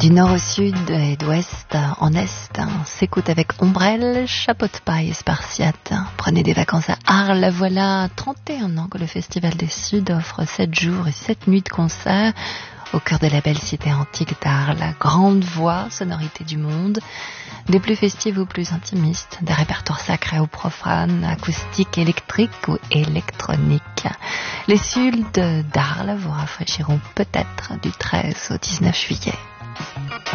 Du nord au sud et d'ouest en est, s'écoute avec ombrelle, chapeau de paille et spartiate. Prenez des vacances à Arles, voilà 31 ans que le Festival des Suds offre 7 jours et 7 nuits de concert au cœur de la belle cité antique d'Arles. Grande voix, sonorité du monde, des plus festives aux plus intimistes, des répertoires sacrés ou profanes, acoustiques, électriques ou électroniques. Les Suds d'Arles vous rafraîchiront peut-être du 13 au 19 juillet.